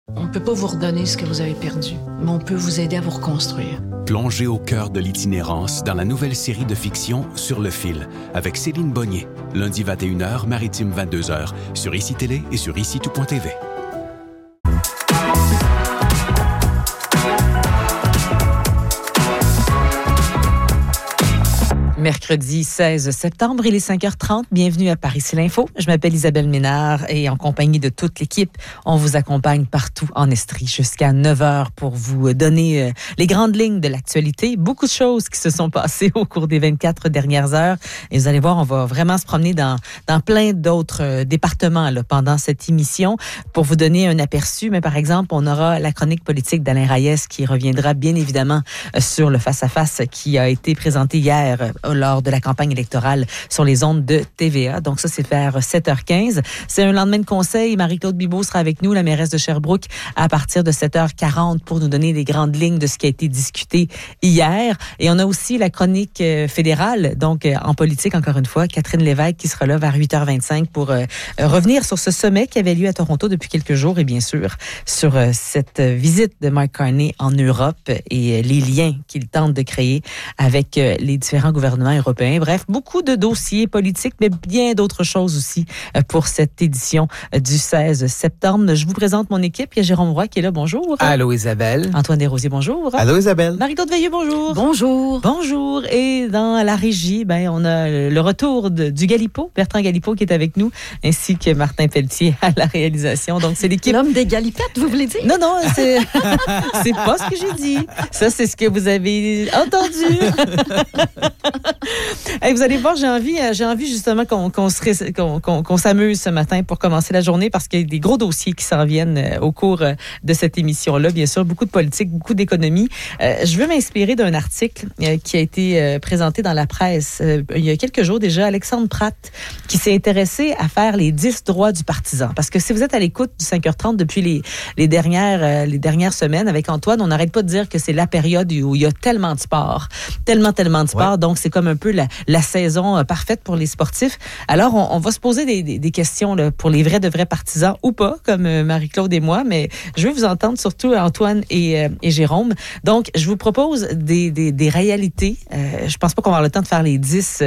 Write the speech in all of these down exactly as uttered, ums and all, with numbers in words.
On ne peut pas vous redonner ce que vous avez perdu, mais on peut vous aider à vous reconstruire. Plongez au cœur de l'itinérance dans la nouvelle série de fiction Sur le fil, avec Céline Bonnier, lundi vingt et une heures, maritime vingt-deux heures, sur I C I Télé et sur ici tout point t v. Mercredi seize septembre, il est cinq heures trente. Bienvenue à Par ici l'info. Je m'appelle Isabelle Ménard et en compagnie de toute l'équipe, on vous accompagne partout en Estrie jusqu'à neuf heures pour vous donner euh, les grandes lignes de l'actualité. Beaucoup de choses qui se sont passées au cours des vingt-quatre dernières heures. Et vous allez voir, on va vraiment se promener dans, dans plein d'autres euh, départements là, pendant cette émission pour vous donner un aperçu. Mais par exemple, on aura la chronique politique d'Alain Reyes qui reviendra bien évidemment euh, sur le face-à-face qui a été présenté hier euh, lors de la campagne électorale sur les ondes de T V A. Donc ça, c'est vers sept heures quinze. C'est un lendemain de conseil. Marie-Claude Bibeau sera avec nous, la mairesse de Sherbrooke, à partir de sept heures quarante pour nous donner les grandes lignes de ce qui a été discuté hier. Et on a aussi la chronique fédérale, donc en politique, encore une fois, Catherine Lévesque qui sera là vers huit heures vingt-cinq pour euh, revenir sur ce sommet qui avait lieu à Toronto depuis quelques jours et bien sûr sur euh, cette visite de Mark Carney en Europe et euh, les liens qu'il tente de créer avec euh, les différents gouvernements européens. Bref, beaucoup de dossiers politiques, mais bien d'autres choses aussi pour cette édition du seize septembre. Je vous présente mon équipe. Il y a Jérôme Roy qui est là. Bonjour. Allô Isabelle. Antoine Desrosiers, bonjour. Allô Isabelle. Marie-Claude Veilleux, bonjour. Bonjour. Bonjour. Et dans la régie, ben, on a le retour de, du Galipo, Bertrand Galipo qui est avec nous, ainsi que Martin Pelletier à la réalisation. Donc, c'est l'équipe... L'homme des galipettes, vous voulez dire? Non, non, c'est, c'est pas ce que j'ai dit. Ça, c'est ce que vous avez entendu. Hey, vous allez voir, j'ai envie, j'ai envie justement qu'on, qu'on, se, qu'on, qu'on, qu'on s'amuse ce matin pour commencer la journée parce qu'il y a des gros dossiers qui s'en viennent au cours de cette émission-là. Bien sûr, beaucoup de politique, beaucoup d'économie. Euh, je veux m'inspirer d'un article euh, qui a été euh, présenté dans la presse euh, il y a quelques jours déjà. Alexandre Pratt qui s'est intéressé à faire les dix droits du partisan. Parce que si vous êtes à l'écoute du cinq heures trente depuis les, les, dernières, euh, les dernières semaines avec Antoine, on n'arrête pas de dire que c'est la période où il y a tellement de sport. Tellement, tellement de sport. Ouais. Donc, c'est comme un peu la, la saison euh, parfaite pour les sportifs. Alors, on, on va se poser des, des, des questions là, pour les vrais de vrais partisans ou pas, comme euh, Marie-Claude et moi, mais je veux vous entendre, surtout Antoine et, euh, et Jérôme. Donc, je vous propose des, des, des réalités. Euh, je pense pas qu'on va avoir le temps de faire les dix,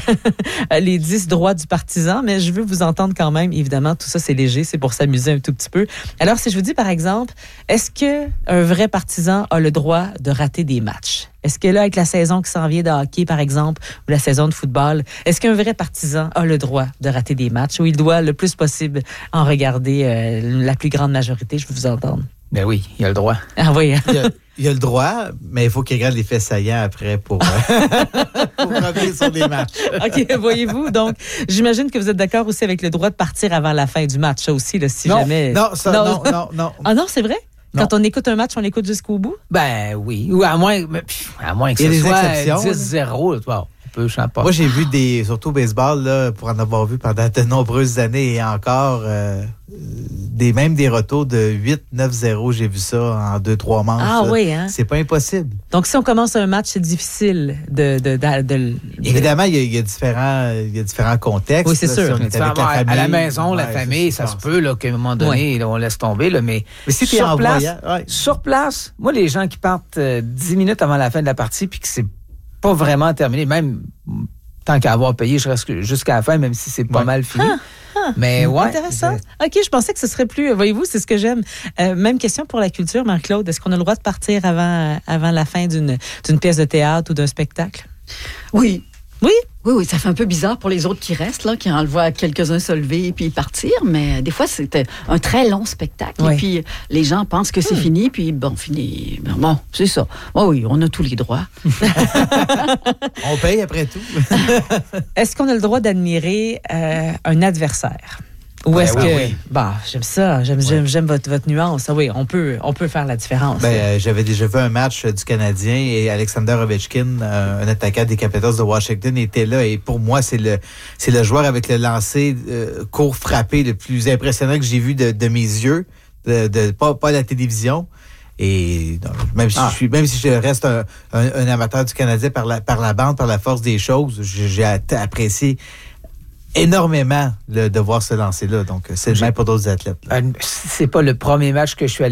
les dix droits du partisan, mais je veux vous entendre quand même. Évidemment, tout ça, c'est léger, c'est pour s'amuser un tout petit peu. Alors, si je vous dis, par exemple, est-ce qu'un vrai partisan a le droit de rater des matchs? Est-ce que là, avec la saison qui s'en vient de hockey, par exemple, ou la saison de football, est-ce qu'un vrai partisan a le droit de rater des matchs ou il doit le plus possible en regarder euh, la plus grande majorité? Je veux vous entendre. Ben oui, il a le droit. Ah oui. il, a, il a le droit, mais il faut qu'il regarde les faits saillants après pour, euh, pour revenir sur des matchs. OK, voyez-vous. Donc, j'imagine que vous êtes d'accord aussi avec le droit de partir avant la fin du match, ça aussi, là, si non, jamais... Non, ça, non, non, non, non. Ah non, c'est vrai? Non. Quand on écoute un match, on l'écoute jusqu'au bout? Ben oui. Ou à moins, à moins que ce soit dix zéro. Wow. Peu, je sais pas. Moi, j'ai vu des, surtout au baseball, là, pour en avoir vu pendant de nombreuses années et encore, euh, des, même des retours de huit neuf zéro, j'ai vu ça en deux trois manches. Ah là. oui, hein? C'est pas impossible. Donc, si on commence un match, c'est difficile de... de, de, de, de... Évidemment, il y, a, il, y a différents, il y a différents contextes. Oui, c'est là, sûr. Si on est avec la famille, à la maison, ouais, la famille, ça, ça se peut là, qu'à un moment donné, ouais. là, on laisse tomber. Là, mais mais si sur, place, voyant, ouais. sur place, moi, les gens qui partent euh, dix minutes avant la fin de la partie puis que c'est pas vraiment terminé, même... Tant qu'à avoir payé, je reste jusqu'à la fin, même si c'est pas ouais. mal fini. Ah, ah, Mais ouais. Intéressant. OK, je pensais que ce serait plus... Voyez-vous, c'est ce que j'aime. Euh, même question pour la culture, Marie-Claude. Est-ce qu'on a le droit de partir avant, avant la fin d'une, d'une pièce de théâtre ou d'un spectacle? Oui. Oui? Oui, oui, ça fait un peu bizarre pour les autres qui restent, là, qui en voient quelques-uns se lever et puis partir, mais des fois, c'était un très long spectacle. Oui. Et puis, les gens pensent que c'est mmh. fini, puis bon, fini. Bon, c'est ça. Oh oui, on a tous les droits. On paye après tout. Est-ce qu'on a le droit d'admirer euh, un adversaire? Ou est-ce ben oui, que... Oui. Bah, j'aime ça, j'aime, oui. j'aime, j'aime votre, votre nuance. Ah oui, on peut, on peut faire la différence. Ben, euh, j'avais déjà vu un match euh, du Canadien et Alexander Ovechkin, euh, un attaquant des Capitals de Washington, était là. Et pour moi, c'est le, c'est le joueur avec le lancer euh, court frappé le plus impressionnant que j'ai vu de, de mes yeux, de, de, pas, pas à la télévision. Et non, même si ah. je suis, même si je reste un, un, un amateur du Canadien par la, par la bande, par la force des choses, j'ai, j'ai apprécié énormément le, de voir ce lancer-là. Donc, c'est le même pour d'autres athlètes. Là. C'est pas le premier match que je suis allé